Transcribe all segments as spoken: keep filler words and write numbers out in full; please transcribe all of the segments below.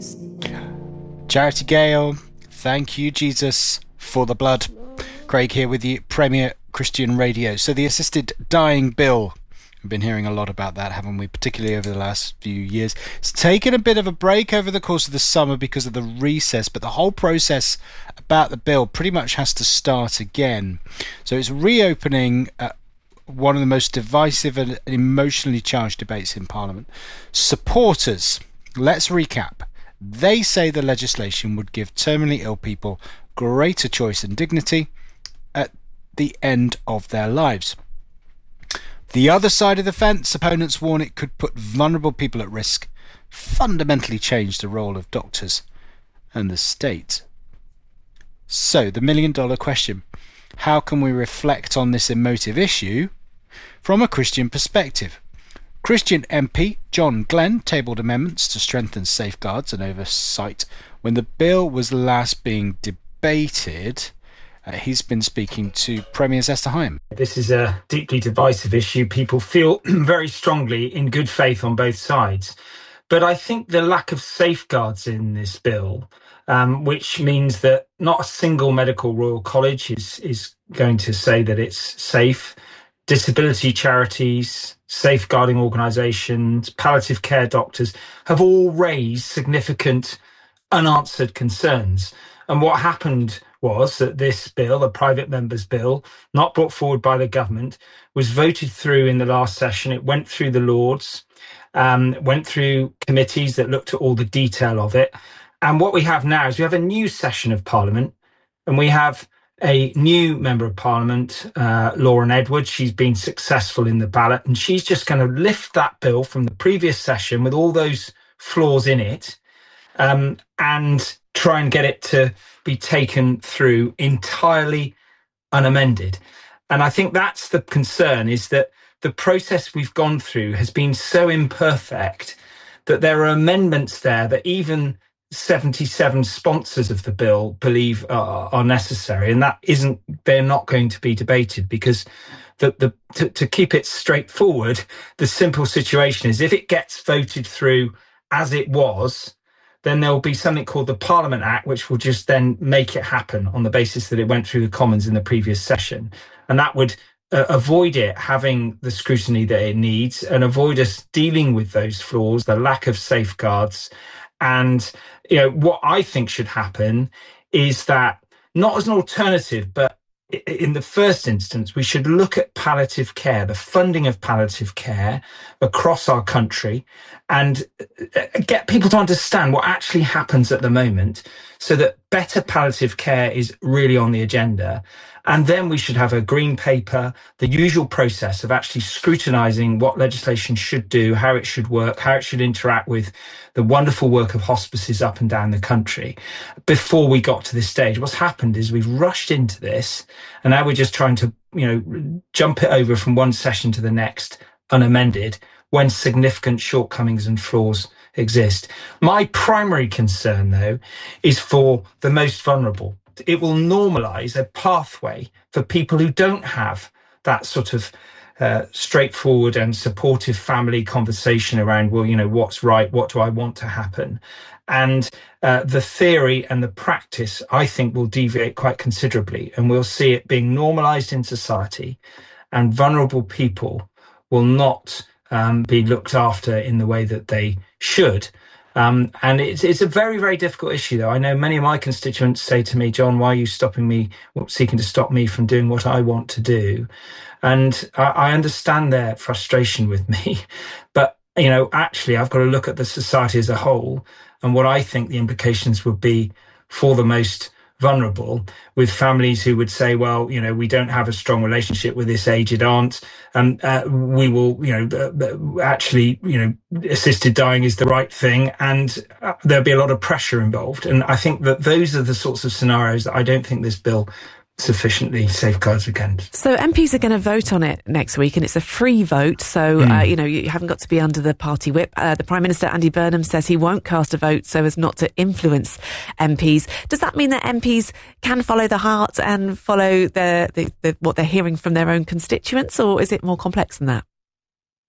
Charity Gale, thank you, Jesus, for the blood. Craig here with you, Premier Christian Radio. So the assisted dying bill, we've been hearing a lot about that, haven't we, particularly over the last few years. It's taken a bit of a break over the course of the summer because of the recess, but the whole process about the bill pretty much has to start again. So it's reopening uh, one of the most divisive and emotionally charged debates in Parliament. Supporters, let's recap. They say the legislation would give terminally ill people greater choice and dignity at the end of their lives. The other side of the fence, opponents warn it could put vulnerable people at risk, fundamentally change the role of doctors and the state. So, the million dollar question: how can we reflect on this emotive issue from a Christian perspective? Christian M P John Glenn tabled amendments to strengthen safeguards and oversight when the bill was last being debated. Uh, he's been speaking to Premier's Esther Higham. This is a deeply divisive issue. People feel very strongly in good faith on both sides. But I think the lack of safeguards in this bill, um, which means that not a single medical Royal College is, is going to say that it's safe. Disability charities, safeguarding organisations, palliative care doctors have all raised significant unanswered concerns. And what happened was that this bill, a private member's bill, not brought forward by the government, was voted through in the last session. It went through the Lords, um, went through committees that looked at all the detail of it. And what we have now is we have a new session of Parliament, and we have a new Member of Parliament, uh, Lauren Edwards. She's been successful in the ballot, and she's just going to lift that bill from the previous session with all those flaws in it, um, and try and get it to be taken through entirely unamended. And I think that's the concern, is that the process we've gone through has been so imperfect that there are amendments there that even seventy-seven sponsors of the bill believe are, are necessary, and that isn't, they're not going to be debated, because the, the to, to keep it straightforward, the simple situation is if it gets voted through as it was, then there will be something called the Parliament Act, which will just then make it happen on the basis that it went through the Commons in the previous session. And that would uh, avoid it having the scrutiny that it needs and avoid us dealing with those flaws, the lack of safeguards. And, you know, what I think should happen is that, not as an alternative, but in the first instance, we should look at palliative care, the funding of palliative care across our country, and get people to understand what actually happens at the moment, so that better palliative care is really on the agenda. And then we should have a green paper, the usual process of actually scrutinising what legislation should do, how it should work, how it should interact with the wonderful work of hospices up and down the country before we got to this stage. What's happened is we've rushed into this, and now we're just trying to, you know, jump it over from one session to the next unamended when significant shortcomings and flaws exist. My primary concern, though, is for the most vulnerable. It will normalise a pathway for people who don't have that sort of uh, straightforward and supportive family conversation around, well, you know, what's right, what do I want to happen? And uh, the theory and the practice, I think, will deviate quite considerably, and we'll see it being normalised in society, and vulnerable people will not um, be looked after in the way that they should. Um, and it's it's a very, very difficult issue, though. I know many of my constituents say to me, John, why are you stopping me, seeking to stop me from doing what I want to do? And I, I understand their frustration with me. But, you know, actually, I've got to look at the society as a whole and what I think the implications would be for the most vulnerable, with families who would say, well, you know, we don't have a strong relationship with this aged aunt, and uh, we will, you know, uh, actually, you know, assisted dying is the right thing, and uh, there'll be a lot of pressure involved. And I think that those are the sorts of scenarios that I don't think this bill sufficiently safeguards against. So M Ps are going to vote on it next week, and it's a free vote, so mm. uh, you know, you haven't got to be under the party whip. Uh, the Prime Minister Andy Burnham says he won't cast a vote so as not to influence M Ps. Does that mean that M Ps can follow the heart and follow the, the, the what they're hearing from their own constituents, or is it more complex than that?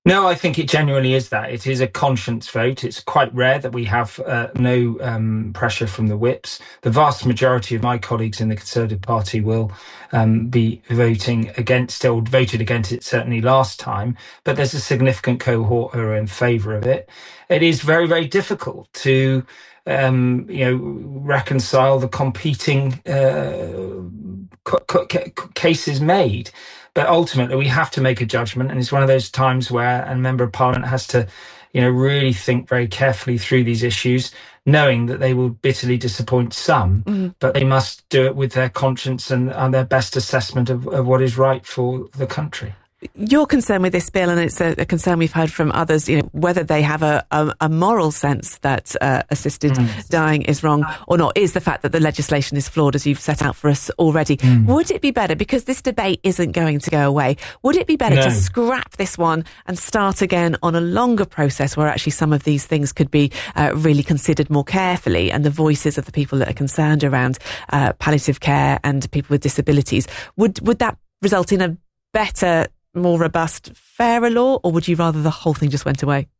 No, I think it genuinely is that. It is a conscience vote. It's quite rare that we have uh, no um, pressure from the whips. The vast majority of my colleagues in the Conservative Party will um, be voting against it, or voted against it certainly last time, but there's a significant cohort who are in favour of it. It is very, very difficult to um, you know, reconcile the competing uh, c- c- cases made. But ultimately, we have to make a judgment, and it's one of those times where a member of parliament has to, you know, really think very carefully through these issues, knowing that they will bitterly disappoint some, mm. but they must do it with their conscience and, and their best assessment of, of what is right for the country. Your concern with this bill, and it's a, a concern we've heard from others, you know, whether they have a, a, a moral sense that uh, assisted mm. dying is wrong or not, is the fact that the legislation is flawed, as you've set out for us already. Mm. Would it be better, because this debate isn't going to go away, would it be better no. to scrap this one and start again on a longer process where actually some of these things could be uh, really considered more carefully, and the voices of the people that are concerned around uh, palliative care and people with disabilities, would would that result in a better, more robust, fairer law, or would you rather the whole thing just went away?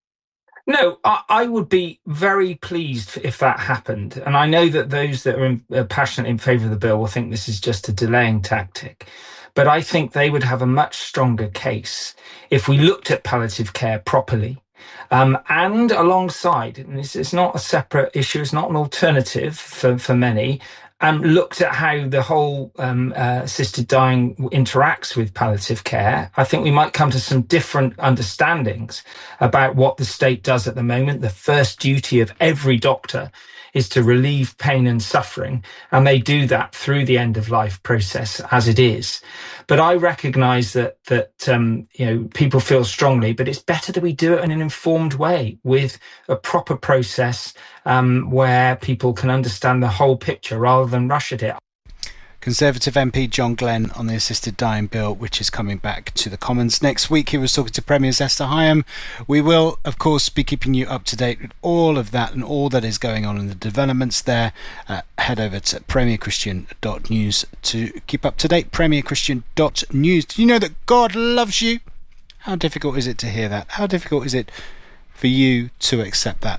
No, I, I would be very pleased if that happened. And I know that those that are, in, are passionate in favour of the bill will think this is just a delaying tactic. But I think they would have a much stronger case if we looked at palliative care properly. Um, and alongside, and it's, it's not a separate issue, it's not an alternative for, for many, Um, looked at how the whole um, uh, assisted dying interacts with palliative care, I think we might come to some different understandings about what the state does at the moment. The first duty of every doctor is to relieve pain and suffering, and they do that through the end-of-life process as it is. But I recognise that that um, you know, people feel strongly, but it's better that we do it in an informed way with a proper process um, where people can understand the whole picture rather than rush at it. Conservative M P John Glenn on the assisted dying bill, which is coming back to the Commons next week. He was talking to Premier's Esther Higham. We will, of course, be keeping you up to date with all of that and all that is going on in the developments there. Uh, head over to premier christian dot news to keep up to date. premier christian dot news. Do you know that God loves you? How difficult is it to hear that? How difficult is it for you to accept that?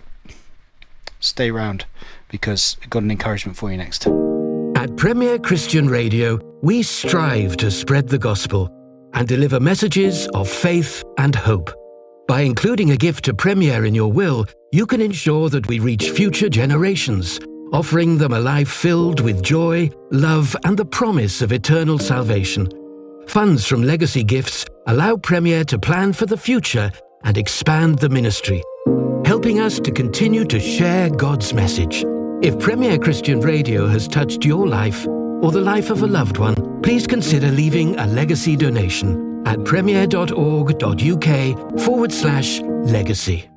Stay round, because I've got an encouragement for you next. At Premier Christian Radio, we strive to spread the gospel and deliver messages of faith and hope. By including a gift to Premier in your will, you can ensure that we reach future generations, offering them a life filled with joy, love, and the promise of eternal salvation. Funds from legacy gifts allow Premier to plan for the future and expand the ministry, helping us to continue to share God's message. If Premier Christian Radio has touched your life or the life of a loved one, please consider leaving a legacy donation at premier dot org dot uk forward slash legacy.